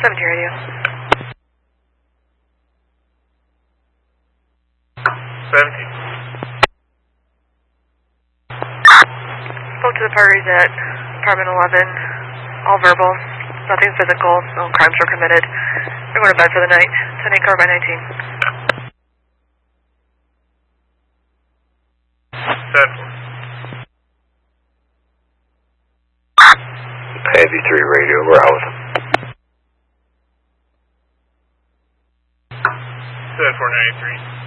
70 radio. 70. Spoke to the parties at apartment 11. All verbal. Nothing physical. No crimes were committed. They're going to bed for the night. 10-8 car by 19. 10-4. Heavy 3 radio, Rouse. 7-4-93.